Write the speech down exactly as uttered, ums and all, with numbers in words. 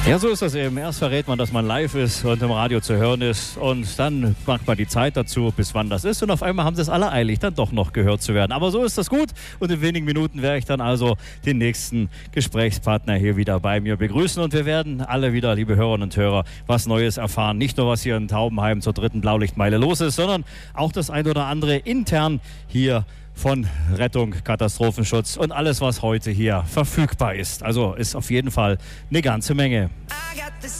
Ja, so ist das eben. Erst verrät man, dass man live ist und im Radio zu hören ist. Und dann macht man die Zeit dazu, bis wann das ist. Und auf einmal haben sie es alle eilig, dann doch noch gehört zu werden. Aber so ist das gut. Und in wenigen Minuten werde ich dann also den nächsten Gesprächspartner hier wieder bei mir begrüßen. Und wir werden alle wieder, liebe Hörerinnen und Hörer, was Neues erfahren. Nicht nur, was hier in Taubenheim zur dritten Blaulichtmeile los ist, sondern auch das ein oder andere intern hier von Rettung, Katastrophenschutz und alles, was heute hier verfügbar ist. Also ist auf jeden Fall eine ganze Menge.